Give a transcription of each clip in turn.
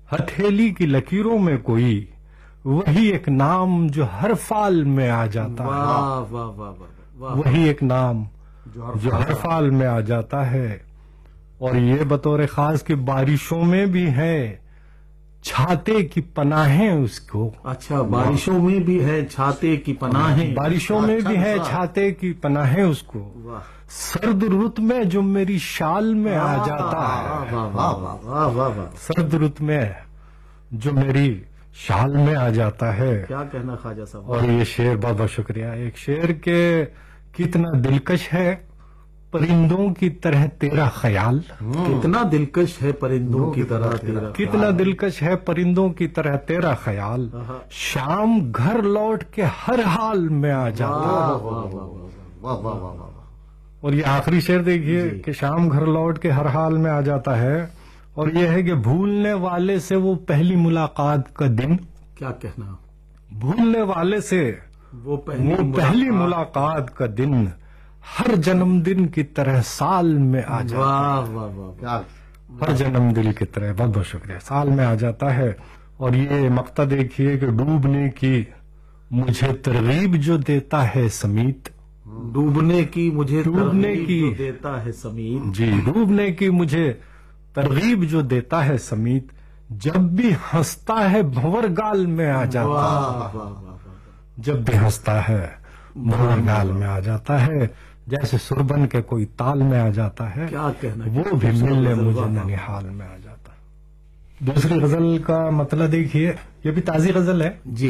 ہتھیلی کی لکیروں میں کوئی وہی ایک نام جو ہر فال میں آ جاتا ہے. واہ واہ واہ واہ. وہی ایک نام جو ہر فال میں آ جاتا ہے. اور یہ بطور خاص کہ بارشوں میں بھی ہے چھاتے کی پناہیں اس کو. اچھا، بارشوں میں بھی ہے چھاتے کی پناہیں. بارشوں میں بھی ہے چھاتے کی پناہیں اس کو. واہ سرد رت میں جو میری شال میں آ جاتا ہے. واہ واہ واہ واہ واہ. سرد رت میں جو میری شال میں آ جاتا ہے. کیا کہنا خواجہ صاحب. اور یہ شعر بہت بہت شکریہ. ایک شعر کے کتنا دلکش ہے پرندوں کی طرح تیرا خیال. کتنا دلکش ہے پرندوں کی طرح تیرا. کتنا دلکش ہے پرندوں کی طرح تیرا خیال. شام گھر لوٹ کے ہر حال میں آ جاتا ہے. واہ واہ واہ واہ واہ. اور یہ آخری شعر دیکھیے کہ شام گھر لوٹ کے ہر حال میں آ جاتا ہے. اور یہ ہے کہ بھولنے والے سے وہ پہلی ملاقات کا دن. کیا کہنا. بھولنے والے سے وہ پہلی ملاقات کا دن ہر جنم دن کی طرح سال میں آ جاتا ہے. واہ واہ واہ. ہر جنم دل کی طرح. بہت بہت شکریہ. سال میں آ جاتا ہے. اور یہ مقطع دیکھیے کہ ڈوبنے کی مجھے ترغیب جو دیتا ہے سمیت. ڈوبنے کی مجھے ڈوبنے ترغیب کی جو دیتا ہے سمیت. جی ڈوبنے کی مجھے ترغیب جو دیتا ہے سمیت. جب بھی ہنستا ہے بھنور گال میں آ جاتا ہے. واہ واہ واہ. جب بھی ہنستا ہے بھنور گال میں آ جاتا ہے. جیسے سربن کے کوئی تال میں آ جاتا ہے. کیا کہنا. وہ بھی ملنے مجھے ننیحال میں آ جاتا ہے. دوسری غزل کا مطلب دیکھیے. یہ بھی تازی غزل ہے. جی.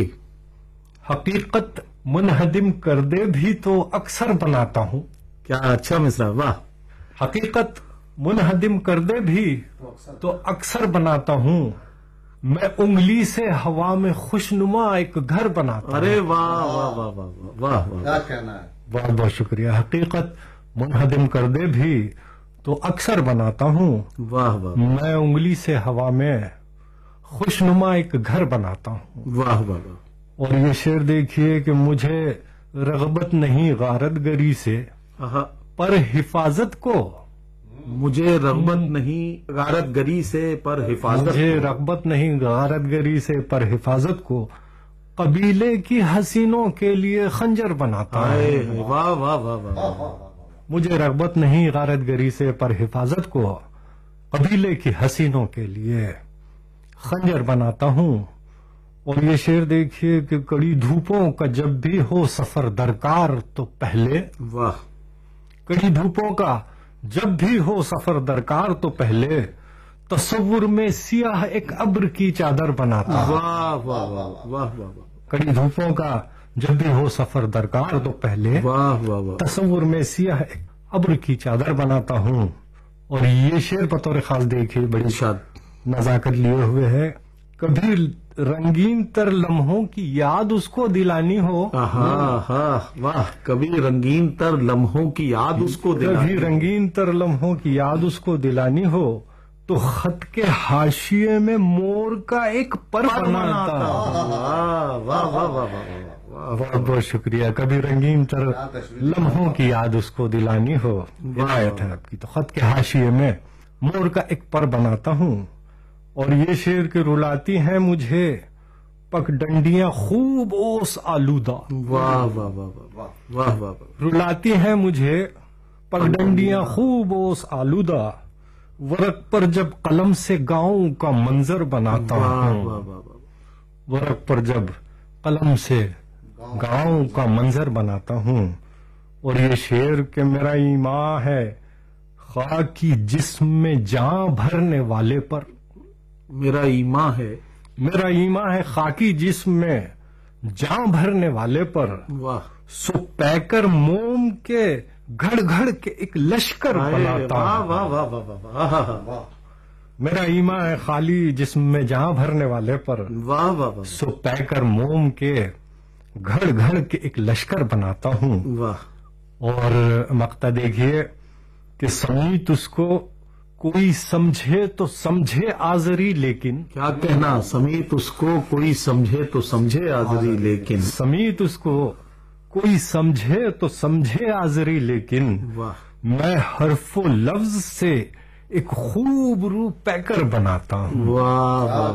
حقیقت منہدم کر دے بھی تو اکثر بناتا ہوں. کیا اچھا مصرع. واہ. حقیقت منہدم کر دے بھی تو اکثر بناتا ہوں. میں انگلی سے ہوا میں خوشنما ایک گھر بناتا ہوں. ارے واہ واہ واہ واہ واہ واہ. کیا کہنا ہے. بہت بہت شکریہ. حقیقت منہدم کر دے بھی تو اکثر بناتا ہوں. واہ واہ میں انگلی سے ہوا میں خوشنما ایک گھر بناتا ہوں. واہ واہ. اور یہ شعر دیکھیے کہ مجھے رغبت نہیں غارت گری سے پر حفاظت کو. مجھے رغبت نہیں غارت گری سے پر حفاظت. مجھے رغبت نہیں غارت گری سے پر حفاظت کو. قبیلے کی حسینوں کے لیے خنجر بناتا ہوں. واہ واہ واہ واہ. مجھے رغبت نہیں غارت گری سے پر حفاظت کو. قبیلے کی حسینوں کے لیے خنجر بناتا ہوں. اور یہ شعر دیکھیے کہ کڑی دھوپوں کا جب بھی ہو سفر درکار تو پہلے. واہ. کڑی دھوپوں کا جب بھی ہو سفر درکار تو پہلے تصور میں سیاہ ایک ابر کی چادر بناتا ہوں. واہ واہ واہ واہ واہ. کڑی دھوپوں کا جب بھی ہو سفر درکار تو پہلے واہ واہ واہ. تصور میں سیاہ ایک ابر کی چادر بناتا ہوں. اور یہ شعر بطور خاص دیکھیے بڑی نزاکت لیے ہوئے ہے. کبھی رنگین تر لمحوں کی یاد اس کو دلانی ہو. واہ. کبھی رنگین تر لمحوں کی یاد اس کو دلانی. کبھی رنگین تر لمحوں کی یاد اس کو دلانی ہو تو خط کے حاشیے میں مور کا ایک پر بناتا. واہ واہ واہ واہ. بہت بہت شکریہ. کبھی رنگین تر لمحوں کی یاد اس کو دلانی ہو. عنایت ہے آپ کی. تو خط کے حاشیے میں مور کا ایک پر بناتا ہوں. اور یہ شعر کے رلاتی ہیں مجھے پک ڈنڈیاں خوب اوس آلودہ. واہ واہ واہ واہ واہ. رلاتی ہیں مجھے پک ڈنڈیاں خوب اوس آلودہ. ورق پر جب قلم سے گاؤں کا منظر بناتا ہوں. ورق پر جب قلم سے گاؤں کا منظر بناتا ہوں. اور یہ شعر کہ میرا ایمان ہے خاکی جسم میں جان بھرنے والے پر. میرا ایمان ہے. میرا ایمان ہے خاکی جسم میں جان بھرنے والے پر. واہ. سو پیکر موم کے گھڑ گھڑ کے ایک لشکر بناتا ہوں. واہ واہ واہ واہ. میرا ایمان ہے خالی جسم میں جان بھرنے والے پر. واہ واہ. سو پیکر موم کے گھڑ گھڑ کے ایک لشکر بناتا ہوں. واہ. اور مقطع دیکھیے کہ سمیت اس کو کوئی سمجھے تو سمجھے آزری لیکن. کیا کہنا. سمیت اس کو کوئی سمجھے تو سمجھے آزری لیکن. سمیت اس کو کوئی سمجھے تو سمجھے آزری لیکن. واہ. میں حرف و لفظ سے ایک خوب رو پیکر بناتا ہوں. واہ واہ.